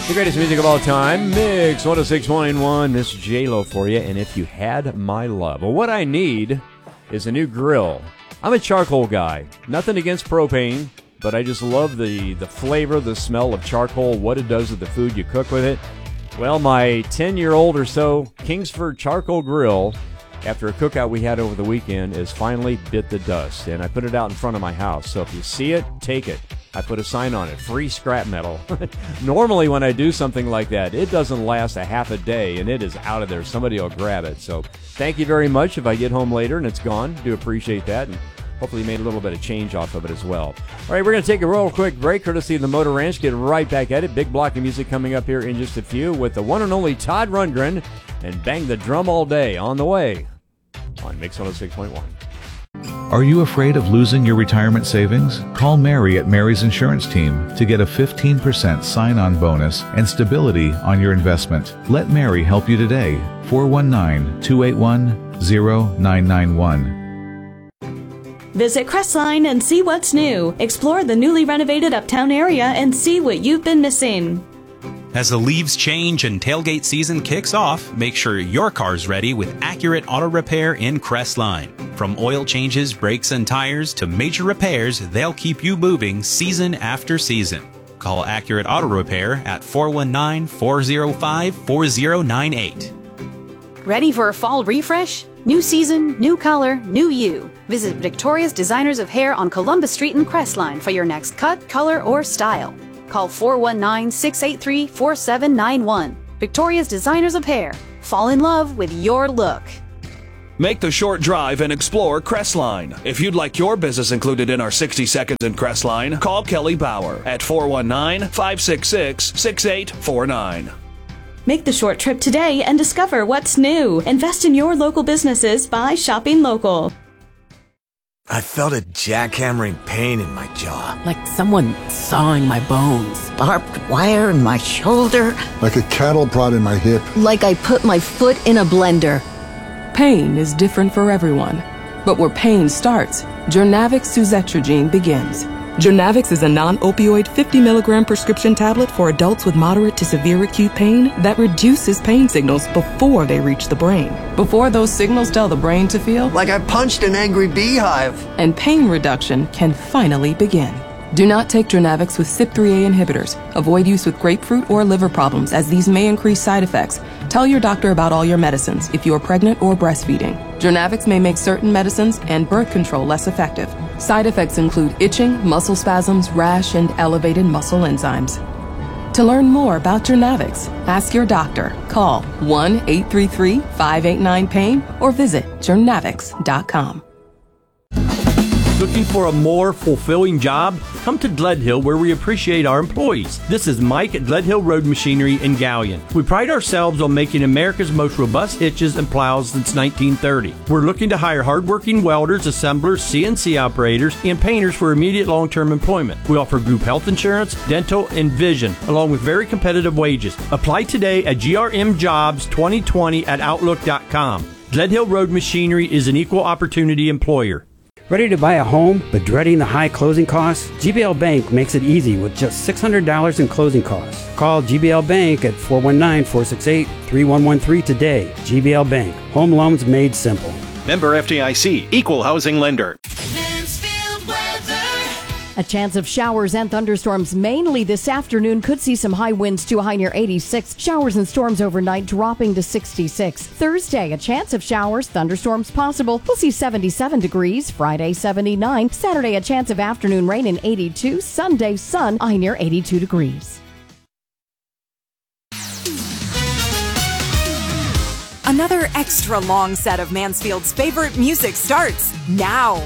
The greatest music of all time, Mix 106.1, Miss J-Lo for you, and If You Had My Love. Well, what I need is a new grill. I'm a charcoal guy. Nothing against propane, but I just love the flavor, the smell of charcoal, what it does with the food you cook with it. Well, my 10-year-old or so Kingsford charcoal grill, after a cookout we had over the weekend, has finally bit the dust, and I put it out in front of my house. So if you see it, take it. I put a sign on it, free scrap metal. Normally when I do something like that, it doesn't last a half a day, and it is out of there. Somebody will grab it. So thank you very much if I get home later and it's gone. Do appreciate that, and hopefully you made a little bit of change off of it as well. All right, we're going to take a real quick break, courtesy of the Motor Ranch. Get right back at it. Big block of music coming up here in just a few with the one and only Todd Rundgren and Bang the Drum All Day on the way on Mix 106.1. Are you afraid of losing your retirement savings? Call Mary at Mary's Insurance Team to get a 15% sign-on bonus and stability on your investment. Let Mary help you today. 419-281-0991. Visit Crestline and see what's new. Explore the newly renovated Uptown area and see what you've been missing. As the leaves change and tailgate season kicks off, make sure your car's ready with Accurate Auto Repair in Crestline. From oil changes, brakes, and tires to major repairs, they'll keep you moving season after season. Call Accurate Auto Repair at 419-405-4098. Ready for a fall refresh? New season, new color, new you. Visit Victoria's Designers of Hair on Columbus Street in Crestline for your next cut, color, or style. Call 419-683-4791. Victoria's Designers of Hair. Fall in love with your look. Make the short drive and explore Crestline. If you'd like your business included in our 60 Seconds in Crestline, call Kelly Bauer at 419-566-6849. Make the short trip today and discover what's new. Invest in your local businesses by shopping local. I felt a jackhammering pain in my jaw. Like someone sawing my bones. Barbed wire in my shoulder. Like a cattle prod in my hip. Like I put my foot in a blender. Pain is different for everyone. But where pain starts, Jurnavix suzetrigine begins. Jurnavix is a non-opioid 50-milligram prescription tablet for adults with moderate to severe acute pain that reduces pain signals before they reach the brain. Before those signals tell the brain to feel like I punched an angry beehive. And pain reduction can finally begin. Do not take Jurnavix with CYP3A inhibitors. Avoid use with grapefruit or liver problems, as these may increase side effects. Tell your doctor about all your medicines if you are pregnant or breastfeeding. Jurnavix may make certain medicines and birth control less effective. Side effects include itching, muscle spasms, rash, and elevated muscle enzymes. To learn more about Jurnavix, ask your doctor. Call 1-833-589-PAIN or visit jurnavix.com. Looking for a more fulfilling job? Come to Gledhill, where we appreciate our employees. This is Mike at Gledhill Road Machinery in Gallion. We pride ourselves on making America's most robust hitches and plows since 1930. We're looking to hire hardworking welders, assemblers, CNC operators, and painters for immediate long-term employment. We offer group health insurance, dental, and vision, along with very competitive wages. Apply today at grmjobs2020@outlook.com. Gledhill Road Machinery is an equal opportunity employer. Ready to buy a home but dreading the high closing costs? GBL Bank makes it easy with just $600 in closing costs. Call GBL Bank at 419-468-3113 today. GBL Bank. Home loans made simple. Member FDIC. Equal housing lender. A chance of showers and thunderstorms mainly this afternoon. Could see some high winds to a high near 86. Showers and storms overnight dropping to 66. Thursday, a chance of showers, thunderstorms possible. We'll see 77 degrees. Friday, 79. Saturday, a chance of afternoon rain in 82. Sunday, sun, high near 82 degrees. Another extra long set of Mansfield's favorite music starts now.